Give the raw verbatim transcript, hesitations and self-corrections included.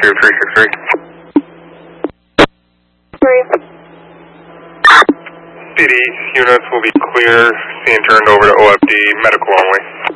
two three six three. Three. City units will be clear, being turned over to O F D, medical only.